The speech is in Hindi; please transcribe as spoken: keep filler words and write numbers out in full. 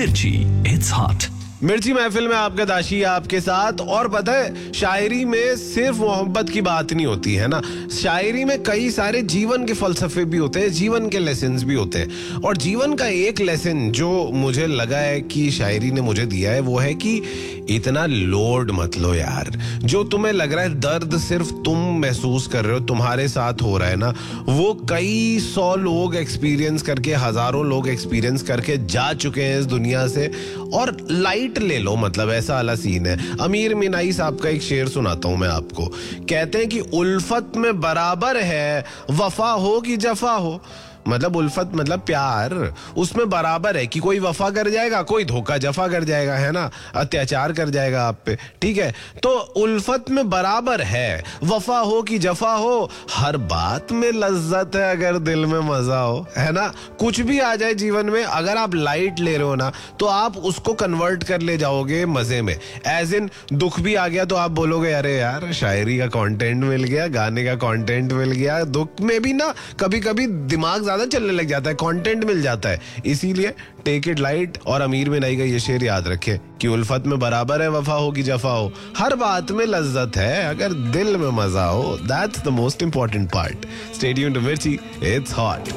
मिर्ची, इट्स हॉट। मिर्ची महफिल में आपका दाशी आपके साथ। और पता है, शायरी में सिर्फ मोहब्बत की बात नहीं होती है ना, शायरी में कई सारे जीवन के फलसफे भी होते हैं, जीवन के लेसन्स भी होते हैं। और जीवन का एक लेसन जो मुझे लगा है कि शायरी ने मुझे दिया है, वो है कि इतना लोड मत लो यार। जो तुम्हें लग रहा है दर्द सिर्फ तुम महसूस कर रहे हो, तुम्हारे साथ हो रहा है ना, वो कई सौ लोग एक्सपीरियंस करके, हजारों लोग एक्सपीरियंस करके जा चुके हैं इस दुनिया से। और लाइट ले लो, मतलब ऐसा वाला सीन है। अमीर मिनाई साहब का एक शेर सुनाता हूं मैं आपको। कहते हैं कि उल्फत में बराबर है वफा हो कि जफा हो। मतलब उल्फत मतलब प्यार, उसमें बराबर है कि कोई वफा कर जाएगा, कोई धोखा जफा कर जाएगा, है ना, अत्याचार कर जाएगा आप पे, ठीक है। तो उल्फत में बराबर है, वफा हो कि जफा हो, हर बात में लज्जत है अगर दिल में मजा हो, है ना। कुछ भी आ जाए जीवन में, अगर आप लाइट ले रहे हो ना, तो आप उसको कन्वर्ट कर ले जाओगे मजे में। एज इन दुख भी आ गया तो आप बोलोगे अरे यार शायरी का कंटेंट मिल गया, गाने का कंटेंट मिल गया। दुख में भी ना कभी कभी दिमाग ज्यादा चलने लग जाता है, कंटेंट मिल जाता है, इसीलिए टेक इट लाइट। और अमीर मिनाई का ये शेर याद रखे कि उल्फत में बराबर है वफा हो कि जफा हो, हर बात में लज्जत है अगर दिल में मजा हो। That's the most important part. Stay tuned to मिर्ची, इट्स हॉट।